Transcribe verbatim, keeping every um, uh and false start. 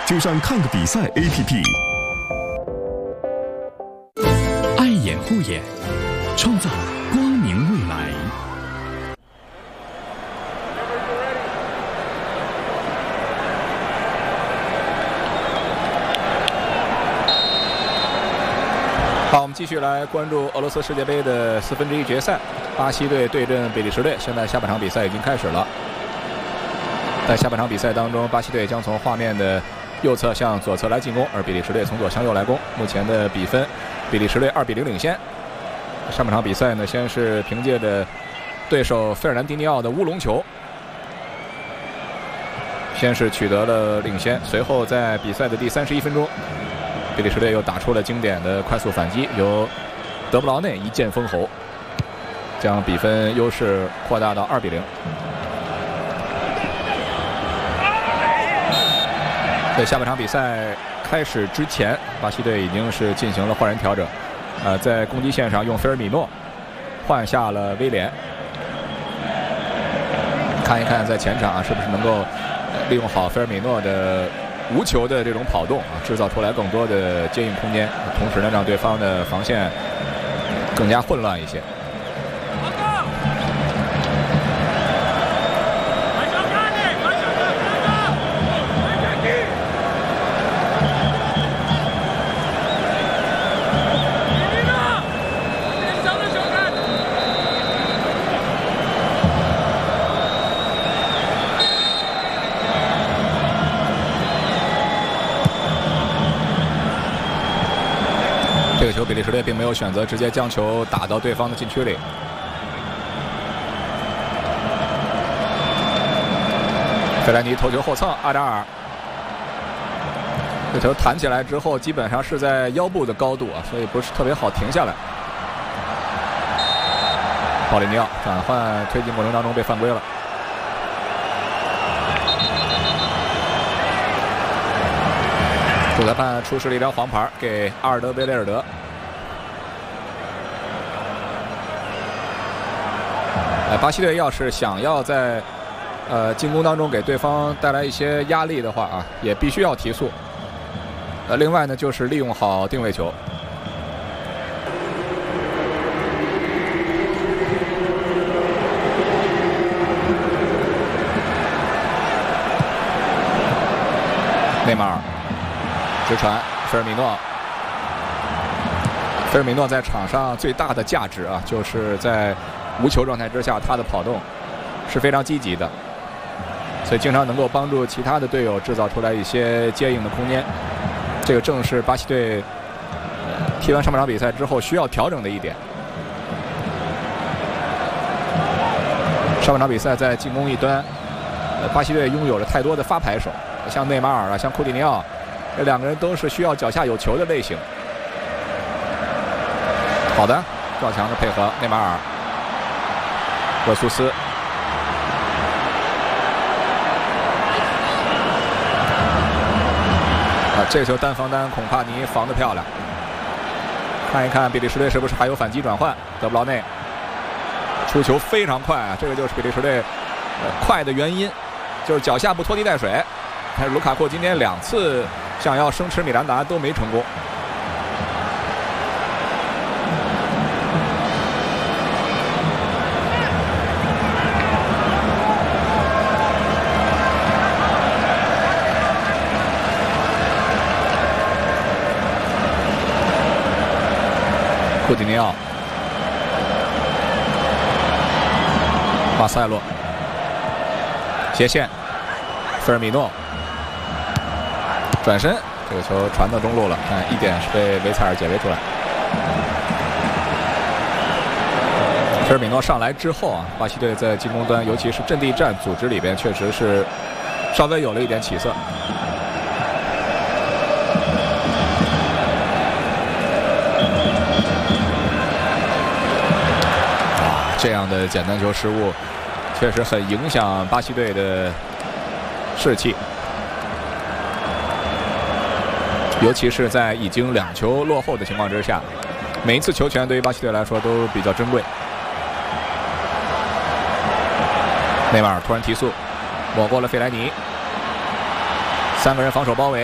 就上看个比赛 A P P。 爱眼护眼，创造光明未来。 好，我们继续来关注俄罗斯世界杯的四分之一决赛，巴西队对阵比利时队。现在下半场比赛已经开始了。在下半场比赛当中，巴西队将从画面的右侧向左侧来进攻，而比利时队从左向右来攻。目前的比分，比利时队二比零领先。上半场比赛呢，先是凭借着对手费尔南迪尼奥的乌龙球，先是取得了领先，随后在比赛的第三十一分钟，比利时队又打出了经典的快速反击，由德布劳内一剑封喉，将比分优势扩大到二比零。在下半场比赛开始之前，巴西队已经是进行了换人调整，呃，在攻击线上用菲尔米诺换下了威廉，看一看在前场啊是不是能够利用好菲尔米诺的无球的这种跑动啊，制造出来更多的接应空间，同时呢让对方的防线更加混乱一些。这个球，比利时队并没有选择直接将球打到对方的禁区里。费莱尼头球后蹭，阿扎尔，这球弹起来之后，基本上是在腰部的高度啊，所以不是特别好停下来。保利尼奥转换推进过程当中被犯规了。主裁判出示了一张黄牌给阿尔德维雷尔德。呃，巴西队要是想要在呃进攻当中给对方带来一些压力的话啊，也必须要提速。呃，另外呢，就是利用好定位球。内马尔。直传，菲尔米诺。菲尔米诺在场上最大的价值啊，就是在无球状态之下，他的跑动是非常积极的，所以经常能够帮助其他的队友制造出来一些接应的空间。这个正是巴西队踢完上半场比赛之后需要调整的一点。上半场比赛在进攻一端，巴西队拥有着太多的发牌手，像内马尔啊，像库蒂尼奥。这两个人都是需要脚下有球的类型。好的，赵强的配合，内马尔、热苏斯。啊，这个球单防单，孔帕尼防得漂亮。看一看比利时队是不是还有反击转换？德布劳内出球非常快啊，这个就是比利时队、呃、快的原因，就是脚下不拖泥带水。但是卢卡库今天两次想要生吃米兰达都没成功。库蒂尼奥、马塞洛、斜线，菲尔米诺。转身，这个球传到中路了，看一点是被维采尔解围出来。菲尔米诺上来之后啊，巴西队在进攻端，尤其是阵地战组织里边，确实是稍微有了一点起色。啊，这样的简单球失误，确实很影响巴西队的士气。尤其是在已经两球落后的情况之下，每一次球权对于巴西队来说都比较珍贵。内马尔突然提速，抹过了费莱尼，三个人防守包围。